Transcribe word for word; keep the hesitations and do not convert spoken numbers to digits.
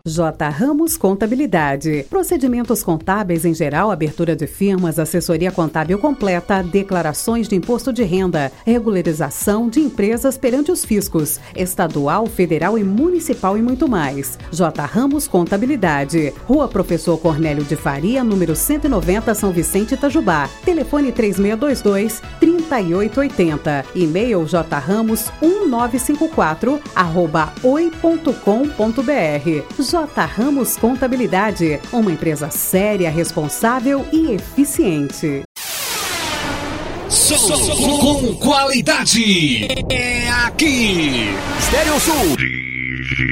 J. Ramos Contabilidade. Procedimentos contábeis em geral, abertura de firmas, assessoria contábil completa, declarações de imposto de renda, regularização de empresas perante os fiscos, estadual, federal e municipal e muito mais. J. Ramos Contabilidade. Rua Professor Cornélio de Faria, número cento e noventa, São Vicente, Itajubá. Telefone três seis dois dois, três oito oito zero. E-mail jramos um nove cinco quatro arroba oi ponto com ponto br. J. Ramos Contabilidade, uma empresa séria, responsável e eficiente. Som com qualidade é aqui. Estéreo Sul.